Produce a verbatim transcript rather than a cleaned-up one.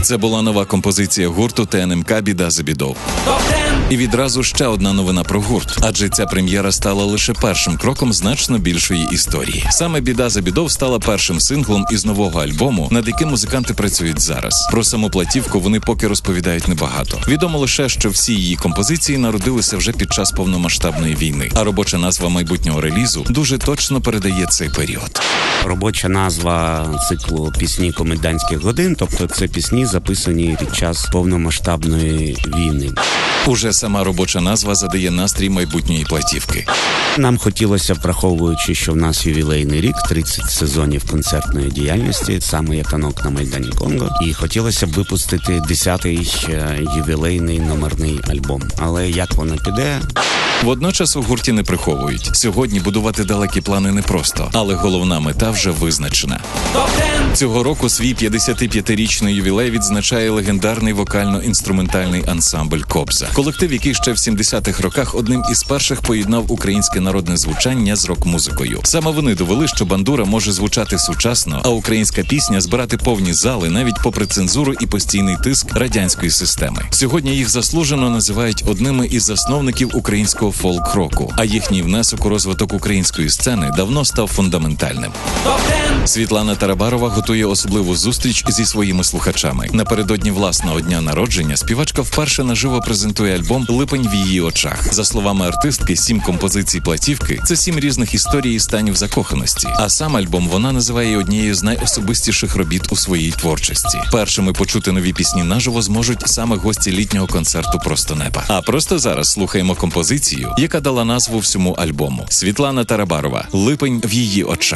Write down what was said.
Це була нова композиція гурту ТНМК «Біда за бідов». І відразу ще одна новина про гурт, адже ця прем'єра стала лише першим кроком значно більшої історії. Саме «Біда за бідов» стала першим синглом із нового альбому, над яким музиканти працюють зараз. Про саму платівку вони поки розповідають небагато. Відомо лише, що всі її композиції народилися вже під час повномасштабної війни, а робоча назва майбутнього релізу дуже точно передає цей період. Робоча назва циклу «Пісні комендантських годин», тобто це пісні, записані під час повномасштабної війни. Уже сама робоча назва задає настрій майбутньої платівки. Нам хотілося, враховуючи, що в нас ювілейний рік, тридцять сезонів концертної діяльності, саме як танок на Майдані Конго, і хотілося б випустити десятий ювілейний номерний альбом. Але як воно піде? Водночас у гурті не приховують. Сьогодні будувати далекі плани непросто, але головна мета вже визначена. Цього року свій п'ятдесятип'ятирічний ювілей відзначає легендарний вокально-інструментальний ансамбль «Кобза». Колектив, який ще в сімдесятих роках одним із перших поєднав українське народне звучання з рок-музикою. Саме вони довели, що бандура може звучати сучасно, а українська пісня збирати повні зали навіть попри цензуру і постійний тиск радянської системи. Сьогодні їх заслужено називають одними із засновників українського фолк-року, а їхній внесок у розвиток української сцени давно став фундаментальним. Світлана Тарабарова готує особливу зустріч зі своїми слухачами. Напередодні власного дня народження співачка вперше наживо презентує альбом «Липень в її очах». За словами артистки, сім композицій платівки – це сім різних історій і станів закоханості. А сам альбом вона називає однією з найособистіших робіт у своїй творчості. Першими почути нові пісні наживо зможуть саме гості літнього концерту «Просто неба». А просто зараз слухаємо композицію, яка дала назву всьому альбому. Світлана Тарабарова «Липень в її очах».